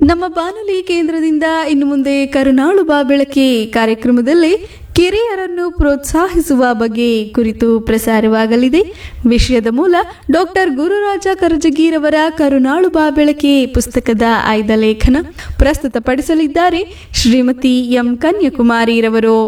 ನಮ್ಮ ಬಾನುಲಿ ಕೇಂದ್ರದಿಂದ ಇನ್ನು ಮುಂದೆ ಕರುನಾಳು ಬಾ ಬೆಳಕೆ ಕಾರ್ಯಕ್ರಮದಲ್ಲಿ ಕಿರಿಯರನ್ನು ಪ್ರೋತ್ಸಾಹಿಸುವ ಬಗ್ಗೆ ಕುರಿತು ಪ್ರಸಾರವಾಗಲಿದೆ. ವಿಷಯದ ಮೂಲ ಡಾಕ್ಟರ್ ಗುರುರಾಜ ಕರಜಗಿರವರ ಕರುನಾಳು ಬಾ ಬೆಳಕೆ ಪುಸ್ತಕದ ಆಯ್ದ ಲೇಖನ ಪ್ರಸ್ತುತಪಡಿಸಲಿದ್ದಾರೆ ಶ್ರೀಮತಿ ಎಂ ಕನ್ಯಾಕುಮಾರಿರವರು.